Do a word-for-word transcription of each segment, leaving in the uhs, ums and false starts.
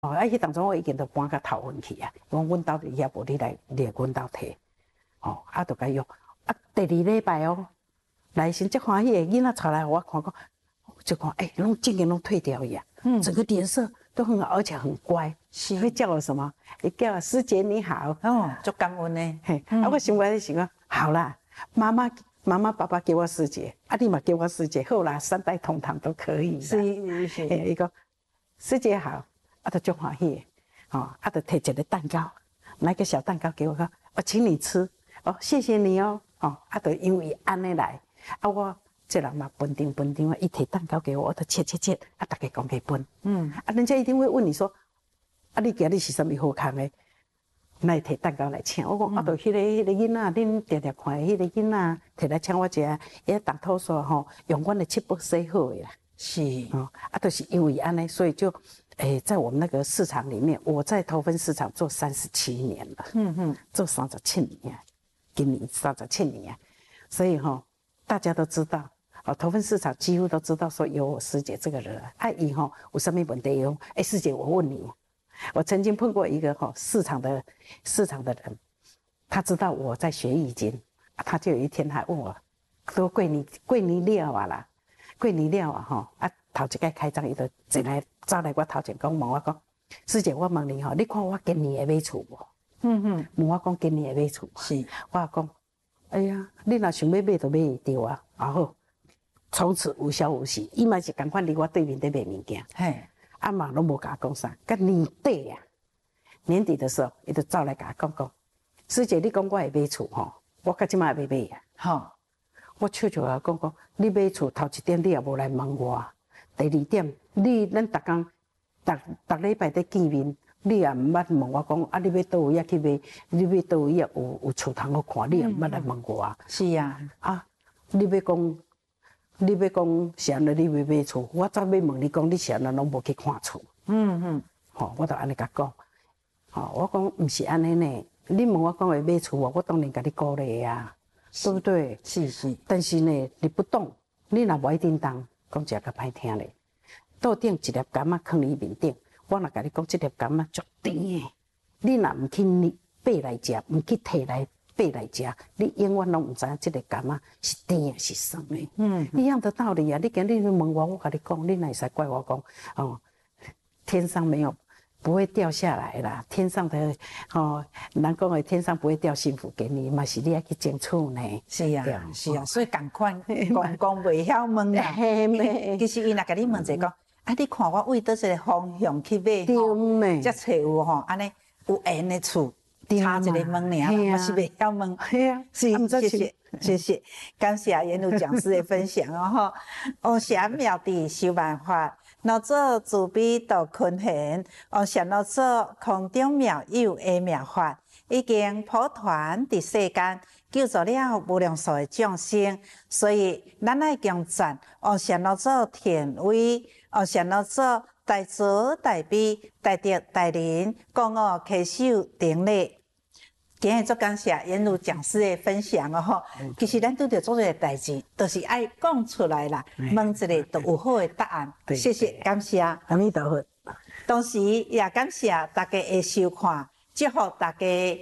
哦，啊，迄当中我已经都搬到头份去啊，讲阮兜伫遐无你来，你来阮兜摕。哦，啊，就甲伊用。啊，第二礼拜哦，来时足欢喜的囡仔带来，我看讲，就讲哎，拢渐渐拢退掉伊啊，嗯，整个脸色都很好，而且很乖。是，会叫我什么？伊叫我师姐你好。 哦，足感恩呢。 嘿，啊，我心内想讲，好啦，妈妈。妈妈、爸爸给我师姐，啊，你嘛给我师姐，好啦，三代同堂都可以啦。 是是。 诶，伊讲师姐好，啊，就足欢喜，哦，啊，就摕一个蛋糕，拿个小蛋糕给我，讲我请你吃，哦，谢谢你哦，哦，啊，就因为安尼来，啊，我这人嘛本定本定，伊摕蛋糕给我，我就切切切，啊，大家讲给分，嗯，啊，人家一定会问你说，啊，你今日是什么好康的？来摕蛋糕来请，我讲啊，就迄个迄个囡仔，恁常常看迄个囡仔摕来请我食，伊当初说吼，用阮的七宝洗好的啦。是哦，啊，就是因为安尼，所以就诶，在我们那个市场里面，我在头份市场做三十七年了，嗯嗯，做三十七年，今年三十七年，所以吼，大家都知道，哦，头份市场几乎都知道说有我师姐这个人，啊，伊吼有什么问题哦，哎，师姐，我问你。我曾经碰过一个哈市场的市场的人，他知道我在学易经，他就有一天还问我，说贵你贵你了啊啦，贵你了啊哈啊头一个开张伊就进来走来我头前讲问我讲，师姐我问你吼，你看我今年会买厝无？嗯嗯，问我讲今年会买厝？是，我讲，哎呀，你若想要买就买会到啊，然后从此无消无息，伊嘛是赶快离我对面在买物件，嘿。阿妈拢无甲我讲啥，甲年底啊，年底的时候，伊就走来甲我讲讲，师姐，你讲我会买厝吼，我到即马还未买啊。吼，我笑笑啊讲讲，你买厝头一点你也无来问我，第二点，你咱逐工逐逐礼拜在见面，你也毋捌问我讲，啊，你要倒位啊去买，你要倒位啊有有厝通好看，你也毋捌来问我啊。是啊，啊，你要讲。你要讲是安尼，你要买厝，我早要问你讲，你是安尼拢无去看厝。嗯嗯，吼，我就安尼甲讲，吼，我讲毋是安尼呢。你问我讲会买厝哦，我当然甲你鼓励啊，对不对？是是。但是呢，你不懂，你若无一定当，讲一个较歹听咧。桌顶一粒柑仔放你面顶，我若甲你讲，这粒柑仔足甜诶，你若毋去买来食，毋去摕来。买来食，你永远拢唔知影这个柑仔是甜是酸的。嗯，一样的道理啊！你今日问我，我甲你讲，你哪会使怪我讲哦？天上没有不会掉下来啦，天上的哦，人讲的天上不会掉幸福给你，嘛是你要去争取呢。是啊，是啊，所以共款讲讲袂晓问啦。其实伊若甲你问者讲，啊，你看我为倒一个方向去买，对，才找有吼，安尼有缘的厝。差一个问尔，我是袂晓问。系啊，是，谢谢，谢谢，感谢严如讲师的分享哦吼。王禅妙智修万法，老祖慈悲度群贤，王禅老祖空中妙有的妙法，已经普传伫世间，救助了无量数的众生。所以，咱爱强赞王禅老祖田威，王禅老祖。大慈大悲大德大仁，讲我恪守定力。今日足感谢严如讲师的分享哦吼。其实咱拄着做一个代志，就是爱讲出来啦，问一个就有好的答案。谢谢，感谢。阿弥陀佛。同时也感谢大家的收看，祝福大家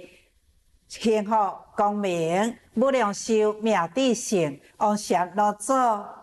幸福光明，无量寿妙智胜，王禅老祖。